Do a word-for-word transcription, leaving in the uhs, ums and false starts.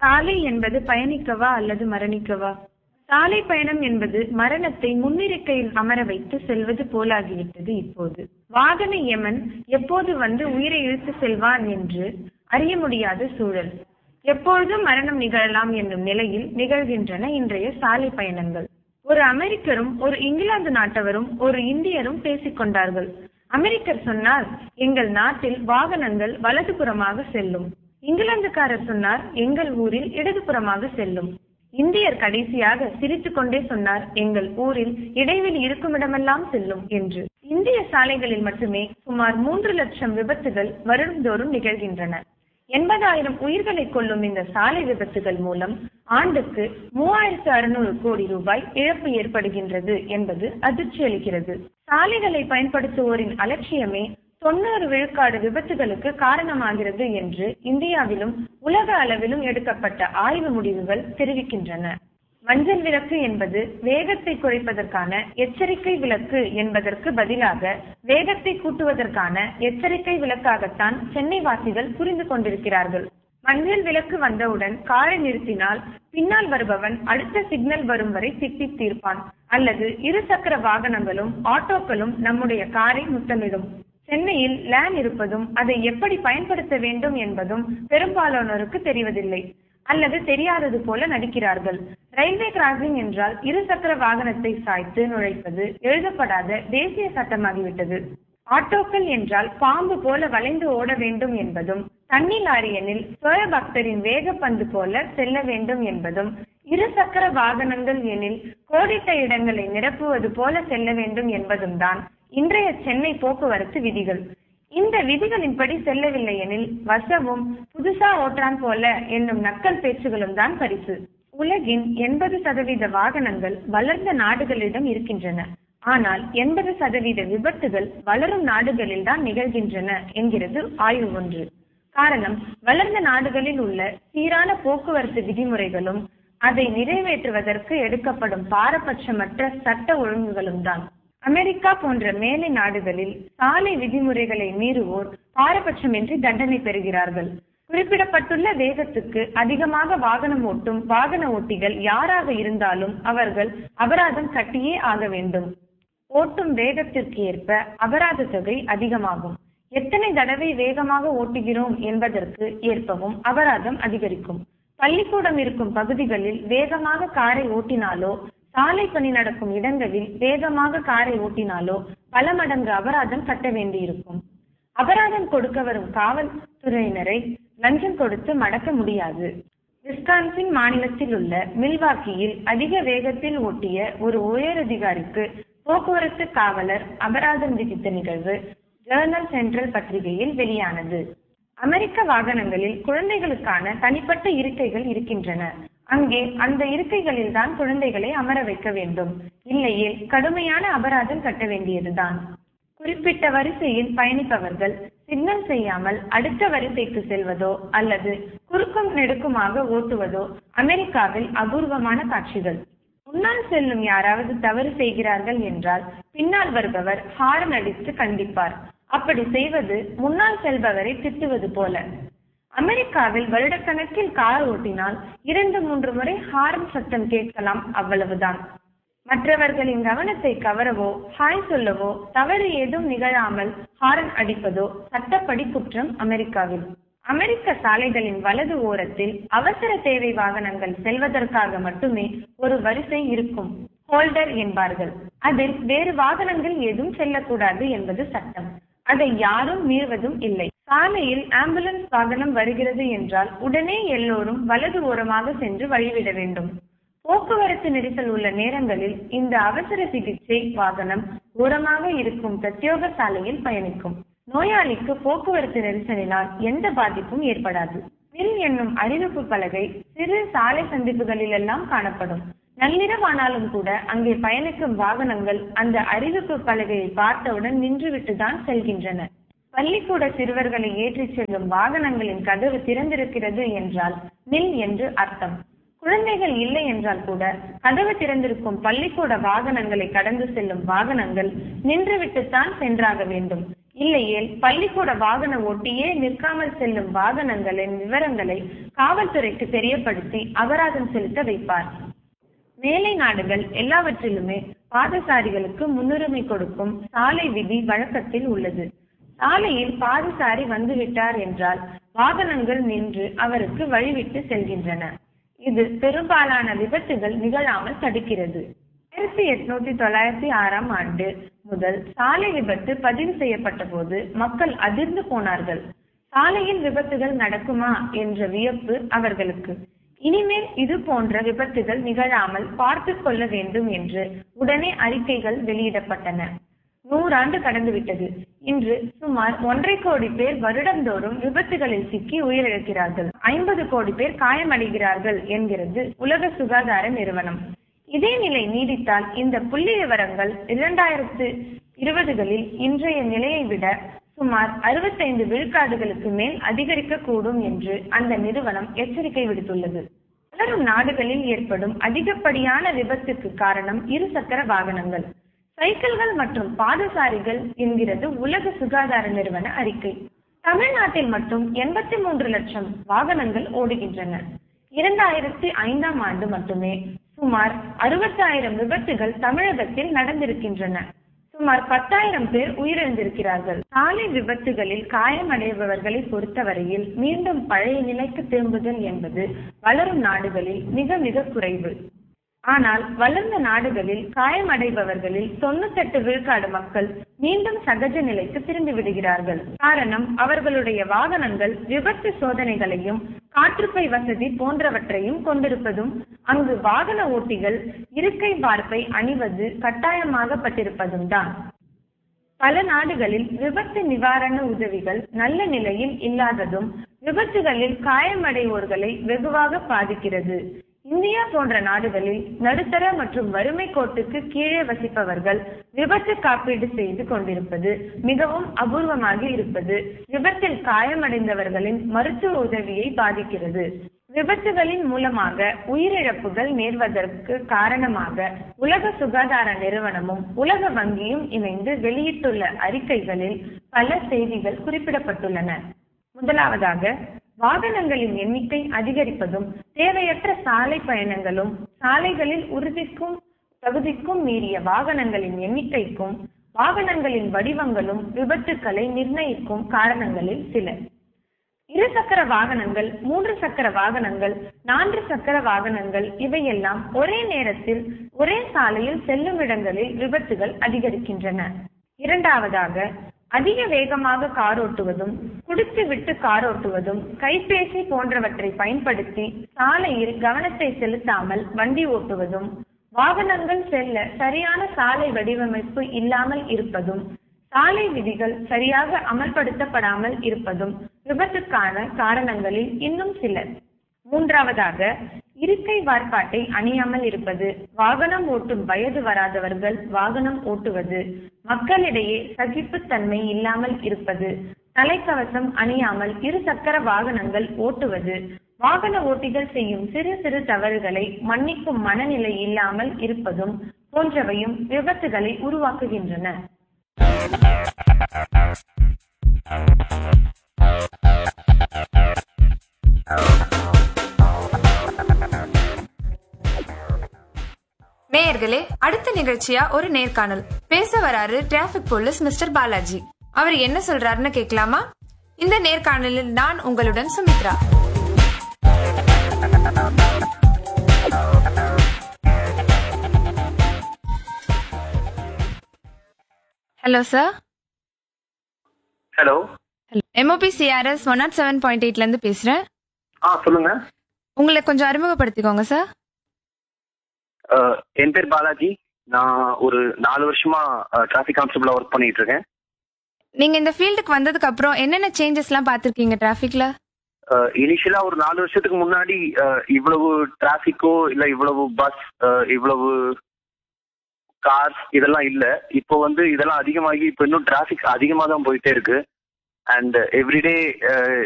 சாலை என்பது பயணிக்கவா அல்லது மரணிக்கவா? சாலை பயணம் என்பது மரணத்தை முன்னிருக்கையில் அமர வைத்து செல்வது போலாகிவிட்டது. இப்போது வாகன யமன் எப்போது வந்து உயிரை இழுத்து செல்வான் என்று அறிய முடியாத சூழல். எப்பொழுதும் மரணம் நிகழலாம் என்னும் நிலையில் நிகழ்கின்றன இன்றைய சாலை பயணங்கள். ஒரு அமெரிக்கரும் ஒரு இங்கிலாந்து நாட்டவரும் ஒரு இந்தியரும் பேசிக் கொண்டார்கள். அமெரிக்கர் சொன்னார், எங்கள் நாட்டில் வாகனங்கள் வலதுபுறமாக செல்லும். இங்கிலாந்துக்காரர் சொன்னார், எங்கள் ஊரில் இடதுபுறமாக செல்லும். இந்தியர் கடைசியாக சிரித்துக் கொண்டே சொன்னார், எங்கள் ஊரில் இடைவெளி இருக்குமிடமெல்லாம் செல்லும் என்று. இந்திய சாலைகளில் மட்டுமே சுமார் மூன்று லட்சம் விபத்துகள் வருடந்தோறும் நிகழ்கின்றன. எண்பதாயிரம் உயிர்களை கொள்ளும் இந்த சாலை விபத்துகள் மூலம் ஆண்டுக்கு மூவாயிரத்து அறுநூறு கோடி ரூபாய் இழப்பு ஏற்படுகின்றது என்பது அதிர்ச்சி அளிக்கிறது. சாலைகளை பயன்படுத்துவோரின் அலட்சியமே தொண்ணூறு விழுக்காடு விபத்துகளுக்கு காரணமாகிறது என்று இந்தியாவிலும் உலக அளவிலும் எடுக்கப்பட்ட ஆய்வு முடிவுகள் தெரிவிக்கின்றன. மஞ்சள் விளக்கு என்பது வேகத்தை குறைப்பதற்கான எச்சரிக்கை விளக்கு என்பதற்கு பதிலாக வேகத்தை கூட்டுவதற்கான எச்சரிக்கை விளக்காகத்தான் சென்னை வாசிகள் புரிந்து கொண்டிருக்கிறார்கள். மஞ்சள் விளக்கு வந்தவுடன் காரை நிறுத்தினால் பின்னால் வருபவன் அடுத்த சிக்னல் வரும் வரை திட்டி தீர்ப்பான், அல்லது இரு சக்கர வாகனங்களும் ஆட்டோக்களும் நம்முடைய காரை முத்தமிடும். சென்னையில் லேன் இருப்பதும் அதை எப்படி பயன்படுத்த வேண்டும் என்பதும் பெரும்பாலானோருக்கு தெரிவதில்லை, அல்லது தெரியாதது போல நடிக்கிறார்கள். ரயில்வே கிராசிங் என்றால் இரு சக்கர வாகனத்தை சாய்த்து நுழைப்பது எழுதப்படாத தேசிய சட்டமாகிவிட்டது. ஆட்டோக்கள் என்றால் பாம்பு போல வளைந்து ஓட வேண்டும் என்பதும், தண்ணி லாரியனில் சோழ பக்தரின் வேக பந்து போல செல்ல வேண்டும் என்பதும், இரு சக்கர வாகனங்கள் எனில் கோடிட்ட இடங்களை நிரப்புவது போல செல்ல வேண்டும் என்பதும் தான் இன்றைய சென்னை போக்குவரத்து விதிகள். இந்த விதிகளின்படி செல்லவில்லை எனில் வசவும் புதுசா ஓட்டான் போல என்னும் நக்கல் பேச்சுகளும் தான் பரிசு. உலகின் எண்பது சதவீத வாகனங்கள் வளர்ந்த நாடுகளிடம் இருக்கின்றன. ஆனால் எண்பது சதவீத விபத்துகள் வளரும் நாடுகளில் தான் நிகழ்கின்றன என்கிறது ஆய்வு ஒன்று. காரணம், வளர்ந்த நாடுகளில் உள்ள சீரான போக்குவரத்து விதிமுறைகளும் அதை நிறைவேற்றுவதற்கு எடுக்கப்படும் பாரபட்சமற்ற சட்ட ஒழுங்குகளும் தான். அமெரிக்கா போன்ற மேலை நாடுகளில் சாலை விதிமுறைகளை மீறுவோர் பாரபட்சமின்றி தண்டனை பெறுகிறார்கள். குறிப்பிடப்பட்டுள்ள வேகத்துக்கு அதிகமாக வாகனம் ஓட்டும் வாகன ஓட்டிகள் யாராக இருந்தாலும் அவர்கள் அபராதம் கட்டியே ஆக வேண்டும். ஓட்டும் வேகத்திற்கு ஏற்ப அபராத தொகை அதிகமாகும். எத்தனை தடவை வேகமாக ஓட்டுகிறோம் என்பதற்கு ஏற்பவும் அபராதம் அதிகரிக்கும். பள்ளிக்கூடம் இருக்கும் பகுதிகளில் வேகமாக காரை ஓட்டினாலோ, சாலை பணி நடக்கும் இடங்களில் வேகமாக காரை ஓட்டினாலோ பல மடங்கு அபராதம் கட்ட வேண்டியிருக்கும். அபராதம் கொடுக்க வரும் காவல்துறையினரை லஞ்சம் கொடுத்து மடக்க முடியாது. விஸ்கான்சின் மாநிலத்தில் உள்ள மில்வாக்கியில் அதிக வேகத்தில் ஓட்டிய ஒரு உயரதிகாரிக்கு போக்குவரத்து காவலர் அபராதம் விதித்த நிகழ்வு ஜேர்னல் சென்ட்ரல் பத்திரிகையில் வெளியானது. அமெரிக்க வாகனங்களில் குழந்தைகளுக்கான தனிப்பட்ட இருக்கைகள் இருக்கின்றன. அங்கே அந்த இருக்கைகளில் தான் குழந்தைகளை அமர வைக்க வேண்டும். இல்லையே கடுமையான அபராதம் கட்ட வேண்டியதுதான். குறிப்பிட்ட வரிசையில் பயணிப்பவர்கள் சிக்னல் செய்யாமல் அடுத்த வரிசைக்கு செல்வதோ அல்லது குறுக்கும் நெடுக்குமாக ஓட்டுவதோ அமெரிக்காவில் அபூர்வமான காட்சிகள். முன்னால் செல்லும் யாராவது தவறு செய்கிறார்கள் என்றால் பின்னால் வருபவர் ஹாரன் அடித்து கண்டிப்பார். அப்படி செய்வது முன்னால் செல்பவரை திட்டுவது போல. அமெரிக்காவில் வருடக்கணக்கில் கார் ஓட்டினால் இரண்டு மூன்று முறை ஹாரன் சத்தம் கேட்கலாம், அவ்வளவுதான். மற்றவர்களின் கவனத்தை கவரவோ ஹாய் சொல்லவோ தவறு ஏதும் நிகழாமல் ஹாரன் அடிப்பதோ சட்டப்படி குற்றம் அமெரிக்காவில். அமெரிக்க சாலைகளின் வலது ஓரத்தில் அவசர தேவை வாகனங்கள் செல்வதற்காக மட்டுமே ஒரு வரிசை இருக்கும், ஹோல்டர் என்பார்கள். அதில் வேறு வாகனங்கள் ஏதும் செல்லக்கூடாது என்பது சட்டம். அதை யாரும் மீறுவதும் இல்லை. சாலையில் ஆம்புலன்ஸ் வாகனம் வருகிறது என்றால் உடனே எல்லோரும் வலது ஓரமாக சென்று வழிவிட வேண்டும். போக்குவரத்து நெரிசல் உள்ள நேரங்களில் இந்த அவசர சிகிச்சை வாகனம் ஓரமாக இருக்கும் பிரத்யோக சாலையில் பயணிக்கும். நோயாளிக்கு போக்குவரத்து நெரிசலினால் எந்த பாதிப்பும் ஏற்படாது. வில் என்னும் அறிவிப்பு பலகை சிறு சாலை சந்திப்புகளில் எல்லாம் காணப்படும். நள்ளிரவானாலும் கூட அங்கே பயணிக்கும் வாகனங்கள் அந்த அறிவிப்பு பலகையை பார்த்தவுடன் நின்றுவிட்டுதான் செல்கின்றன. பள்ளிக்கூட சிறுவர்களை ஏற்றி செல்லும் வாகனங்களின் கதவு திறந்திருக்கிறது என்றால் நில் என்று அர்த்தம். குழந்தைகள் இல்லை என்றால் கூட கதவு திறந்திருக்கும் பள்ளிக்கூட வாகனங்களை கடந்து செல்லும் வாகனங்கள் நின்றுவிட்டுத்தான் சென்றாக வேண்டும். இல்லையேல் பள்ளிக்கூட வாகன ஓட்டியே நிற்காமல் செல்லும் வாகனங்களின் விவரங்களை காவல்துறைக்கு தெரியப்படுத்தி அபராதம் செலுத்த வைப்பார். மேலை நாடுகள் எல்லாவற்றிலுமே பாதசாரிகளுக்கு முன்னுரிமை கொடுக்கும் சாலை விதி வழக்கத்தில் உள்ளது. சாலையில் பாதசாரி வந்துவிட்டார் என்றால் வாகனங்கள் நின்று அவருக்கு வழிவிட்டு செல்கின்றன. இது பெரும்பாலான விபத்துகள் நிகழாமல் தடுக்கிறது. ஆயிரத்தி எட்நூத்தி தொள்ளாயிரத்தி ஆறாம் ஆண்டு முதல் சாலை விபத்து பதிவு செய்யப்பட்ட போது மக்கள் அதிர்ந்து போனார்கள். சாலையில் விபத்துகள் நடக்குமா என்ற வியப்பு அவர்களுக்கு. இனிமேல் இது போன்ற விபத்துகள் நிகழாமல் பார்த்து கொள்ள வேண்டும் என்று உடனே அறிக்கைகள் வெளியிடப்பட்டன. நூறாண்டு கடந்துவிட்டது. இன்று சுமார் ஒன்றரை கோடி பேர் வருடந்தோறும் விபத்துகளில் சிக்கி உயிரிழக்கிறார்கள். ஐம்பது கோடி பேர் காயமடைகிறார்கள் என்கிறது உலக சுகாதார நிறுவனம். இதே நிலை நீடித்தால் இந்த புள்ளி விவரங்கள் இரண்டாயிரத்து இருபதுகளில் இன்றைய நிலையை விட சுமார் அறுபத்தைந்து விழுக்காடுகளுக்கு மேல் அதிகரிக்க கூடும் என்று அந்த நிறுவனம் எச்சரிக்கை விடுத்துள்ளது. வளரும் நாடுகளில் ஏற்படும் அதிகப்படியான விபத்துக்கு காரணம் இருசக்கர வாகனங்கள், சைக்கிள்கள் மற்றும் பாதசாரிகள் என்கிறது உலக சுகாதார நிறுவன அறிக்கை. தமிழ்நாட்டில் மட்டும் எண்பத்தி மூன்று லட்சம் வாகனங்கள் ஓடுகின்றன. இரண்டாயிரத்தி ஐந்தாம் ஆண்டு மட்டுமே சுமார் அறுபத்தாயிரம் விபத்துகள் தமிழகத்தில் நடந்திருக்கின்றன. சுமார் பத்தாயிரம் பேர் உயிரிழந்திருக்கிறார்கள். சாலை விபத்துகளில் காயமடைபவர்களை பொறுத்தவரையில் மீண்டும் பழைய நிலைக்கு திரும்புதல் என்பது வளரும் நாடுகளில் மிக மிக குறைவு. ஆனால் வளர்ந்த நாடுகளில் காயமடைபவர்களில் தொண்ணூத்தெட்டு விழுக்காடு மக்கள் மீண்டும் சகஜ நிலைக்கு திரும்பி விடுகிறார்கள். காரணம், அவர்களுடைய வாகனங்கள் விபத்து சோதனைகளையும் காற்றுப்பை வசதி போன்றவற்றையும் கொண்டிருப்பதும், அங்கு வாகன ஓட்டிகள் இருக்கை வார்ப்பை அணிவது கட்டாயமாகப்பட்டிருப்பதும் தான். பல நாடுகளில் விபத்து நிவாரண உதவிகள் நல்ல நிலையில் இல்லாததும் விபத்துகளில் காயமடைவோர்களை வெகுவாக பாதிக்கிறது. இந்தியா போன்ற நாடுகளில் நடுத்தர மற்றும் வறுமை கோட்டுக்கு கீழே வசிப்பவர்கள் விபத்து காப்பீடு செய்து கொண்டிருப்பது மிகவும் அபூர்வமாக இருப்பது விபத்தில் காயமடைந்தவர்களின் மருத்துவ உதவியை பாதிக்கிறது. விபத்துகளின் மூலமாக உயிரிழப்புகள் நேர்வதற்கு காரணமாக உலக சுகாதார நிறுவனமும் உலக வங்கியும் இணைந்து வெளியிட்டுள்ள அறிக்கைகளில் பல செய்திகள் குறிப்பிடப்பட்டுள்ளன. முதலாவதாக, வாகனங்களின் எண்ணிக்கை அதிகரிப்பதும் தேவையற்ற சாலை பயணங்களும் சாலைகளில் உறுதிக்கும் தகுதிக்கும் மீறிய வாகனங்களின் எண்ணிக்கைக்கும் வாகனங்களின் வடிவங்களும் விபத்துக்களை நிர்ணயிக்கும் காரணங்களில் சில. இருசக்கர வாகனங்கள், மூன்று சக்கர வாகனங்கள், நான்கு சக்கர வாகனங்கள் இவையெல்லாம் ஒரே நேரத்தில் ஒரே சாலையில் செல்லும் இடங்களில் விபத்துகள் அதிகரிக்கின்றன. இரண்டாவதாக, அதிக வேகமாக கார் ஓட்டுவதும் குடித்து விட்டு கார் ஓட்டுவதும் கைபேசி போன்றவற்றை பயன்படுத்தி சாலையில் கவனத்தை செலுத்தாமல் வண்டி ஓட்டுவதும் வாகனங்கள் செல்ல சரியான சாலை வடிவமைப்பு இல்லாமல் இருப்பதும் சாலை விதிகள் சரியாக அமல்படுத்தப்படாமல் இருப்பதும் விபத்துக்கான காரணங்களில் இன்னும் சில. மூன்றாவதாக, இருக்கை வார்ப்பாட்டை அணியாமல் இருப்பது, வாகனம் ஓட்டும் வயது வராதவர்கள் வாகனம் ஓட்டுவது, மக்களிடையே சகிப்புத்தன்மை இல்லாமல் இருப்பது, தலைக்கவசம் அணியாமல் இரு சக்கர வாகனங்கள் ஓட்டுவது, வாகன ஓட்டிகள் செய்யும் சிறு சிறு தவறுகளை மன்னிக்கும் மனநிலை இல்லாமல் இருப்பதும் போன்றவையும் விபத்துகளை உருவாக்குகின்றன. நேயர்களே, அடுத்த நிகழ்ச்சியா ஒரு நேர்காணல். பேச வராரு டிராபிக் போலீஸ் மிஸ்டர் பாலாஜி. அவர் என்ன சொல்றாருன்னு கேட்கலாமா? இந்த நேர்காணலில் நான் உங்களுடன் Sumitra. Hello sir. Hello. MOP CRS one not seven point எயிட்ல இருந்து பேசுறேன். ஆ சொல்லுங்க. உங்களை கொஞ்சம் அறிமுகப்படுத்திக்கோங்க சார். என் பேர் பாலாஜி. நான் ஒரு நாலு வருஷமா டிராஃபிக் கான்ஸ்டபிளா ஒர்க் பண்ணிட்டு இருக்கேன். நீங்க இந்த ஃபீல்டுக்கு வந்ததுக்கு அப்புறம் என்னென்ன சேஞ்சஸ் எல்லாம் பாத்திருக்கீங்க டிராஃபிக்ல? இனிஷியலா ஒரு நாலு வருஷத்துக்கு முன்னாடி இவ்வளவு டிராஃபிக்கோ இல்ல இவ்வளவு பஸ் இவ்வளவு கார்ஸ் இதெல்லாம் இல்ல. இப்போ வந்து இதெல்லாம் அதிகமாகி இப்போ இன்னும் டிராஃபிக் அதிகமா தான் போயிட்டே இருக்கு. And everyday